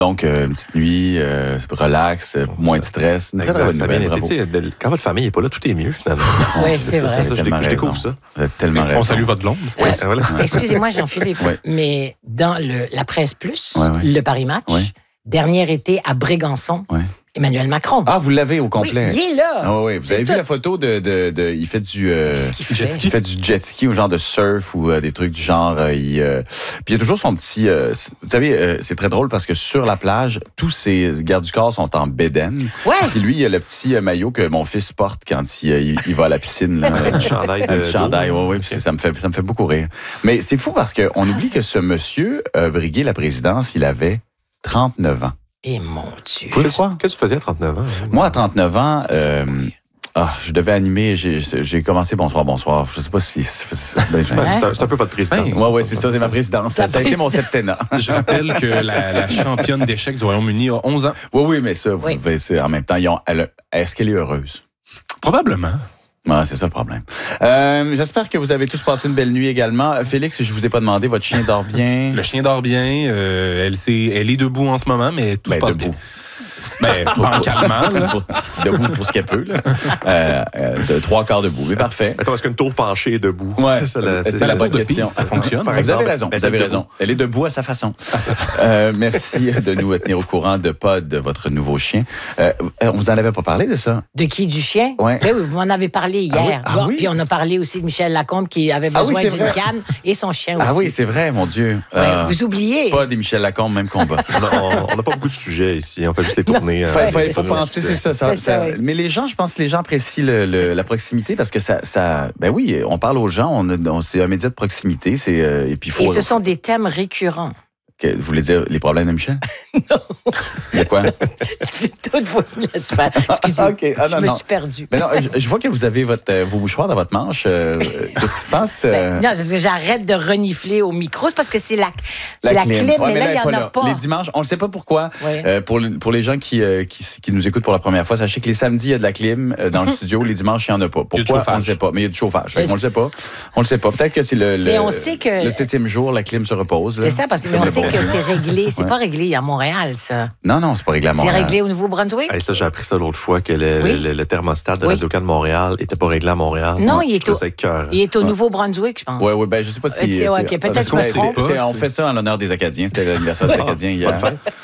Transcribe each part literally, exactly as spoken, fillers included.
Donc, euh, une petite nuit, euh, relax, euh, moins de stress. Une très, très bonne nouvelle, bravo. Quand votre famille n'est pas là, tout est mieux, finalement. Oui, c'est vrai. Ça, ça, je, découvre, je découvre ça. Vous avez tellement raison. On salue votre blonde. Euh, Ouais, voilà. Excusez-moi, Jean-Philippe, Ouais. mais dans le, la presse plus, Ouais, ouais. le Paris Match, Ouais. dernier été à Brégançon, Ouais. Emmanuel Macron. Ah, vous l'avez au complet? Oui, il est là. Ah oui, vous C'est avez vu tout. la photo de, de, de... Il fait du... Euh, Qu'est-ce qu'il fait? jet ski. Il fait du jet ski ou genre de surf ou euh, des trucs du genre. Euh, il, euh, puis il y a toujours son petit... Euh, vous savez, euh, c'est très drôle parce que sur la plage, tous ses gardes du corps sont en bédaine. Ouais. Puis lui, il a le petit euh, maillot que mon fils porte quand il, il, il va à la piscine. Là, Un petit chandail un de petit chandail, dos. oui, oui. Puis ça me fait, ça me fait beaucoup rire. Mais c'est fou parce qu'on oublie que ce monsieur euh, briguait la présidence, il avait trente-neuf ans. Et mon Dieu. Vous pouvez croire? Qu'est-ce que tu faisais à trente-neuf ans? hein? Moi, à trente-neuf ans, euh, ah, je devais animer, j'ai, j'ai commencé Bonsoir, Bonsoir. Je sais pas si... C'est, c'est, ben, j'ai- Ben, c'est, un, c'est un peu votre présidence. Ouais, ouais, c'est ça, c'est ma présidence. Ça, Ta ça a été mon présidence. septennat. Je rappelle que la, la championne d'échecs du Royaume-Uni a onze ans. Oui, oui, mais ça, vous Oui. devez- c'est, en même temps, ils ont, elle, est-ce qu'elle est heureuse? Probablement. Ouais, c'est ça le problème. Euh, j'espère que vous avez tous passé une belle nuit également. Félix, je vous ai pas demandé, votre chien dort bien? Le chien dort bien. euh, elle, s'est- elle est debout en ce moment, mais tout Ben, se passe debout. bien. Ben, bancalement, là. Debout pour ce qu'elle peut, là. Euh, euh, de trois quarts debout, mais parfait. Attends, est-ce qu'une tour penchée est debout? Ouais, c'est ça, la, c'est c'est la ça. bonne de question. piste, ça fonctionne. Par Vous exemple, avez raison, elle vous avez est raison. debout. Elle est debout à sa façon. Euh, merci de nous tenir au courant de Pod, de votre nouveau chien. Euh, on vous en avait pas parlé de ça? De qui, du chien? Ouais. Ben oui, vous m'en avez parlé hier. Ah oui? Ah Bon, oui? Puis on a parlé aussi de Michel Lacombe qui avait Ah oui, besoin c'est d'une vrai. canne et son chien aussi. Ah oui, c'est vrai, mon Dieu. Ouais, Euh, vous oubliez. Pas des Michel Lacombe, même combat. On n'a pas beaucoup de sujets ici. On fait juste les tournées. Faut, euh, faut, les faut tournées penser, de c'est ça. ça, C'est ça, ça- oui. Mais les gens, je pense que les gens apprécient le, le- C'est ça. la proximité parce que ça, ça. Ben oui, on parle aux gens, on, a- on- c'est un média de proximité, c'est euh, et puis il faut. Et ce sont des thèmes récurrents. Que- vous voulez dire les problèmes de Michel? Non. Il y a quoi? Toutes vos laisse faire. Excusez, Ah, ok. Ah, je non, me non. suis perdue. Mais non, je, je vois que vous avez votre, euh, vos mouchoirs dans votre manche. Euh, Qu'est-ce qui se passe? euh? Ben, non, parce que j'arrête de renifler au micro. C'est parce que c'est la, c'est la, clim, Ouais, mais là, il elle n'y est en pas a là. pas. Les dimanches, on ne sait pas pourquoi. Ouais. Euh, pour, le- pour les gens qui, euh, qui, qui nous écoutent pour la première fois, sachez que les samedis, il y a de la clim euh, dans le studio. Les dimanches, il n'y en a pas. Il y a du Pourquoi? chauffage. On ne sait pas. Mais il y a du chauffage. Fait Il y a on ne le sait pas. On le sait pas. Peut-être que c'est le, le, Mais on sait que- le septième jour, la clim se repose. là. C'est ça, parce que mais on Le sait bon que Dieu. c'est réglé. C'est Ouais. pas réglé à Montréal, ça. Non, non, c'est pas réglé à C'est Montréal. réglé au Nouveau-Brunswick? Hey, ça, j'ai appris ça l'autre fois, que le, Oui. le, le thermostat de Oui. Radio-Can de Montréal n'était pas réglé à Montréal. Non, Ouais, il je est trouve au- ça écœurant. Il est au Nouveau-Brunswick, je pense. Oui, oui, ben je sais pas si. Euh, c'est- ouais, ok, peut-être parce qu'on que se c'est- trompe. c'est- On fait ça en l'honneur des Acadiens. C'était l'anniversaire des Acadiens hier.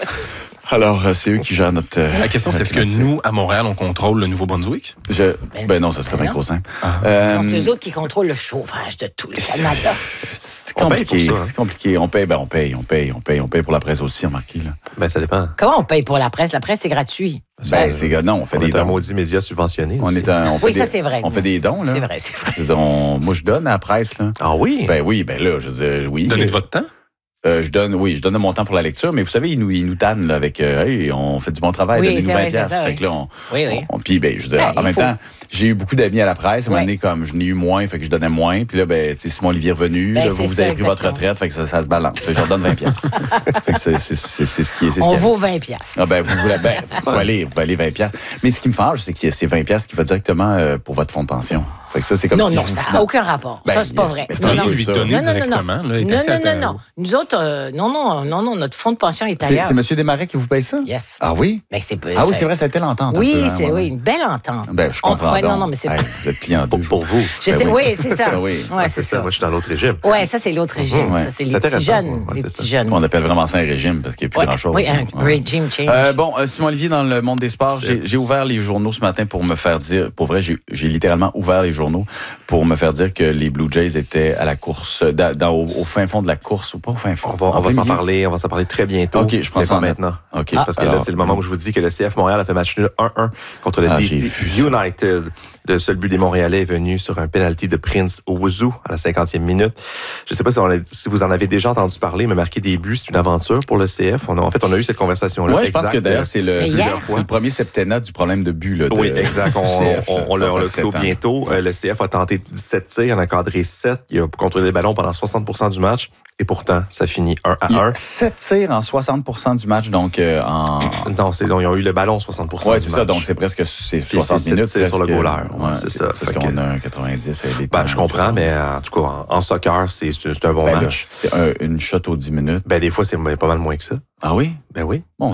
Alors, euh, c'est eux qui gèrent notre. euh, La question, c'est est-ce que notre- nous, à Montréal, on contrôle le Nouveau-Brunswick? Je... Ben non, ça serait Ben bien non. trop simple. Ah. Euh, Non, c'est eux autres qui contrôlent le chauffage de tout le Canada. C'est On paye compliqué. pour ça, hein. C'est compliqué. On paye, ben on paye, on paye, on paye, on paye pour la presse aussi, remarquez là. Ben, ça dépend. Comment on paye pour la presse? La presse, c'est gratuit. Ben c'est non, on fait On des est un dons. maudit média subventionné. On aussi. est un, on fait Oui, des, ça, c'est vrai. On fait des dons là. C'est vrai, c'est vrai. Je veux dire, on- moi je donne à la presse là. Ah oui? Ben oui, ben là, je veux dire, oui. Donnez de votre temps? Euh, je donne, oui, je donne de mon temps pour la lecture, mais vous savez, ils nous, ils nous tannent là, avec, euh, hey, on fait du bon travail, Oui, donnez-nous c'est vingt vrai, c'est piastres. ça, Fait oui. que là, on, Oui, oui. on- puis, ben, je veux dire, Ben, en il même faut. temps, j'ai eu beaucoup d'amis à la presse. À un moment Ouais. donné, comme je n'ai eu moins, fait que je donnais moins. Puis là, ben, tu sais, Simon Olivier est revenu. Ben, là, c'est vous, vous ça, avez pris votre exactement. retraite, fait que ça, ça se balance. Fait que je leur donne vingt piastres. Fait que c'est, c'est, c'est, c'est ce qui est, c'est ce On qui est- vaut vingt piastres. Ah ben, vous voulez, ben, vous allez, vous allez vingt piastres. Mais ce qui me fâche, c'est que c'est vingt piastres qui va directement euh, pour votre fonds de pension. Fait que ça, c'est comme Non, si non, je vous ça finan- n'a aucun rapport. Ben, ça, c'est pas yes, vrai. mais c'est Non, un non. peu lui ça. donner Non, non, non, directement. non. Là, il est Non, assis non, à ta- non, non. Nous autres, euh, non, non, non, non, notre fonds de pension est C'est, ailleurs. c'est M. Desmarais qui vous paye ça? Yes. Ah oui? Ben, c'est pas- Ah oui, c'est vrai, ça a été l'entente. un Oui, peu, hein, c'est ouais, oui, ouais. une belle entente. Ben, je On- comprends. ouais, non, donc. non, mais c'est Hey, pas- vous êtes plié en deux. Pour, pour vous. Je Ben sais, oui. oui, c'est ça. Ben oui. Ouais, c'est ça. Moi, je suis dans l'autre régime. Ouais, ça, c'est l'autre régime. Ouais. Ça, c'est les C'est petits intéressant, jeunes. ouais, Les c'est petits ça. jeunes. On appelle vraiment ça un régime parce qu'il n'y a plus Ouais, grand-chose. oui, un Ouais. régime change. Euh, bon, euh, Simon Olivier, dans le monde des sports, j'ai, j'ai ouvert les journaux ce matin pour me faire dire, pour vrai, j'ai, j'ai littéralement ouvert les journaux pour me faire dire que les Blue Jays étaient à la course, dans, dans- au, au fin fond de la course, ou pas au fin fond. On va, En on va plein s'en milieu. parler, on va s'en parler très bientôt. OK, je prends mais ça pas en note. maintenant. OK. Parce que là, Alors, c'est le moment où je vous dis que le C F Montréal a fait match nul un un contre le Ah, D j'ai C vu ça. United. Le seul but des Montréalais est venu sur un penalty de Prince Owusu à la cinquantième minute. Je ne sais pas si, on a- si vous en avez déjà entendu parler, mais marquer des buts, c'est une aventure pour le C F. On a, en fait, on a eu cette conversation-là. Ouais, je pense Exact. que d'ailleurs, c'est le, Mais c'est, hier- le- c'est le premier septennat du problème de but. Là, de, Oui, exact. On, du C F, on, on, ça l'a- va on le faire clôt sept ans. bientôt. Euh, le C F a tenté dix-sept tirs, en a encadré sept. Il a contrôlé les ballons pendant soixante pour cent du match. Et pourtant, ça finit un à Il y a un. sept tirs en soixante pour cent du match, donc euh, en... Non, c'est, donc, ils ont eu le ballon soixante pour cent Ouais, du c'est match. ça, donc c'est presque c'est Puis soixante c'est minutes. sept tirs sur le presque. goaler. Ouais, Ouais, c'est c'est, ça. c'est parce Fait qu'on que- a un quatre-vingt-dix. Elle est Ben, en- je comprends, mais en tout cas, en, en soccer, c'est, c'est, c'est un bon Ben là, match. c'est un- une shot aux dix minutes. Ben, des fois, c'est pas mal moins que ça. Ah oui? Ben oui. Bon,